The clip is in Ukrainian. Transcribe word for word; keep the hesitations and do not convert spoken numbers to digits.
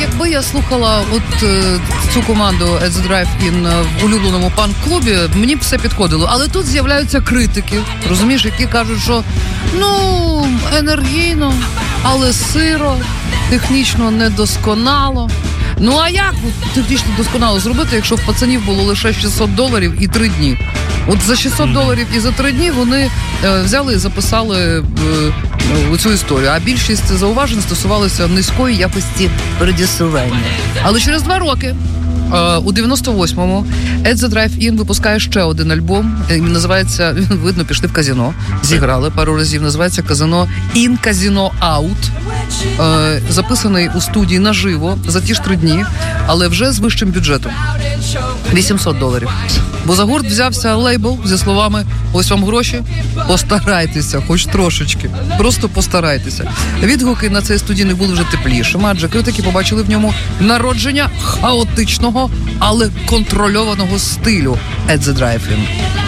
якби я слухала от е, цю команду At The Drive-In в улюбленому панк-клубі, мені б все підходило. Але тут з'являються критики, розумієш, які кажуть, що ну, енергійно, але сиро, технічно недосконало. Ну а як технічно досконало зробити, якщо в пацанів було лише шістсот доларів і три дні? От за шістсот доларів і за три дні вони е, взяли і записали е, е, цю історію. А більшість зауважень стосувалися низької якості продюсування. Але через два роки, е, у дев'яносто восьмому, At The Drive-In випускає ще один альбом. Він називається, видно, пішли в казино, зіграли пару разів. Називається «Казино In Casino Out». Е, записаний у студії наживо за ті ж три дні, але вже з вищим бюджетом. вісімсот доларів. Бо за гурт взявся лейбл зі словами «Ось вам гроші, постарайтеся, хоч трошечки, просто постарайтеся». Відгуки на цей студійний були вже теплішими, адже критики побачили в ньому народження хаотичного, але контрольованого стилю At The Drive-In.